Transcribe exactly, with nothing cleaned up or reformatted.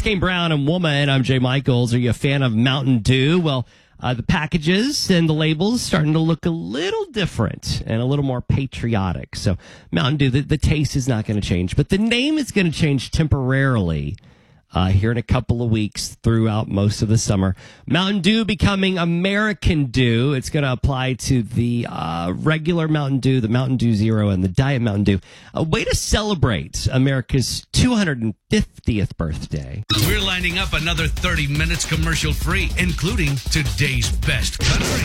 Kane Brown and Woman. I'm Jay Michaels. Are you a fan of Mountain Dew? Well, uh, the packages and the labels starting to look a little different and a little more patriotic. So Mountain Dew, the, the taste is not going to change, but the name is going to change temporarily uh, here in a couple of weeks throughout most of the summer. Mountain Dew becoming American Dew. It's going to apply to the uh, regular Mountain Dew, the Mountain Dew Zero, and the Diet Mountain Dew. A way to celebrate America's two hundred fiftieth birthday. We're lining up another thirty minutes commercial free, including today's best country.